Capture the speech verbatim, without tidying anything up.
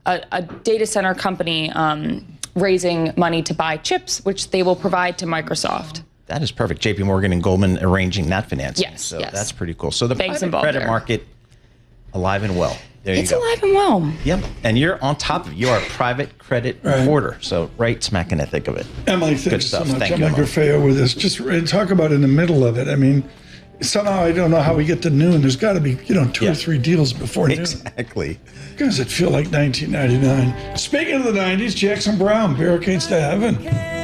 a, a data center company um, raising money to buy chips, which they will provide to Microsoft. That is perfect. J P Morgan and Goldman arranging that financing. Yes, so yes. That's pretty cool. So the Banks private credit there. market, alive and well. There it's you go. alive and well. Yep. And you're on top of it. You are a private credit Right. reporter. So right smack in the thick of it. Emily, thank Good you so stuff. much. Thank Emily you, Grafeo with us. Just and talk about in the middle of it. I mean, somehow I don't know how we get to noon. There's got to be, you know, two Yeah. or three deals before noon. Exactly. Does it feel like nineteen ninety-nine? Speaking of the nineties, Jackson Brown, Barricades to Heaven.